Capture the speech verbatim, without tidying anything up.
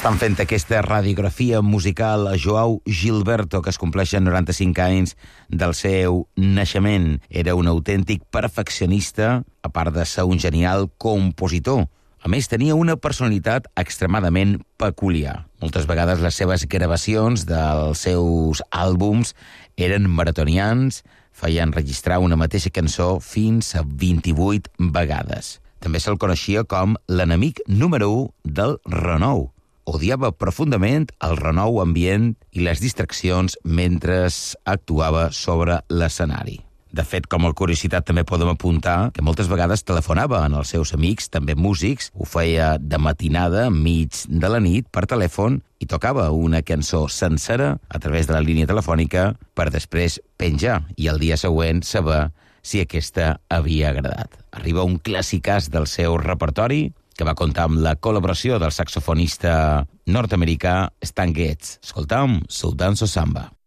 Estan fent aquesta radiografia musical a Joao Gilberto, que es compleixen noranta-cinc anys del seu naixement. Era un autèntic perfeccionista, a part de ser un genial compositor. A més, tenia una personalitat extremadament peculiar. Moltes vegades les seves gravacions dels seus àlbums eren maratonians, feien registrar una mateixa cançó fins a vint-i-vuit vegades. També se'l coneixia com l'enemic número u del renou. Odiava profundament el renou ambient i les distraccions mentre actuava sobre l'escenari. De fet, com a curiositat també podem apuntar que moltes vegades telefonava als seus amics, també músics, ho feia de matinada, mig de la nit, per telèfon, i tocava una cançó sencera a través de la línia telefònica per després penjar i el dia següent saber si aquesta havia agradat. Arriba un clàssicàs del seu repertori, que va comptar amb la col·laboració del saxofonista nord-americà Stan Getz. Escoltam Soul Dance o Samba.